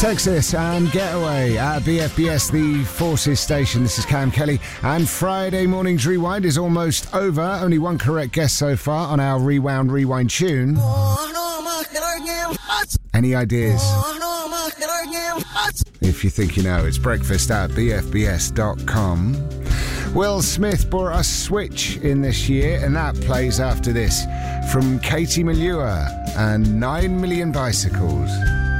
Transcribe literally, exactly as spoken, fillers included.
Texas and Getaway at B F B S, the Forces station. This is Cam Kelly, and Friday morning's rewind is almost over. Only one correct guess so far on our Rewound Rewind tune. Any ideas? If you think you know, it's breakfast at b f b s dot com. Will Smith brought us Switch in this year, and that plays after this from Katie Melua and Nine Million Bicycles.